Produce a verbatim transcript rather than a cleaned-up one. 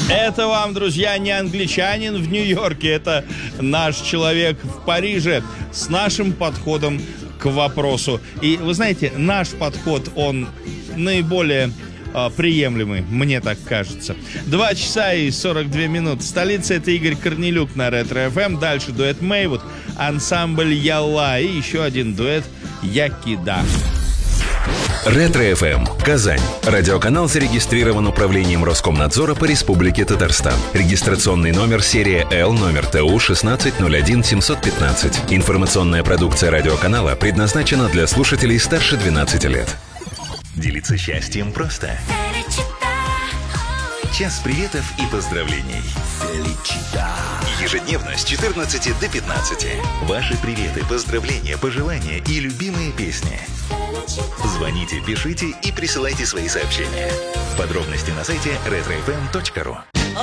Это вам, друзья, не англичанин в Нью-Йорке, это наш человек в Париже с нашим подходом к вопросу. И вы знаете, наш подход, он наиболее э, приемлемый, мне так кажется. Два часа и сорок две минуты. Столица — это Игорь Корнелюк на Ретро-эф эм. Дальше дуэт Мэйвуд, ансамбль Ялла и еще один дуэт Якида. Ретро-эф эм. Казань. Радиоканал зарегистрирован управлением Роскомнадзора по Республике Татарстан. Регистрационный номер серия Л, номер ТУ шестнадцать ноль один семьсот пятнадцать. Информационная продукция радиоканала предназначена для слушателей старше двенадцати лет. Делиться счастьем просто. Час приветов и поздравлений. Ежедневно с четырнадцати до пятнадцати. Ваши приветы, поздравления, пожелания и любимые песни. Звоните, пишите и присылайте свои сообщения. Подробности на сайте ретро эф эм точка ру.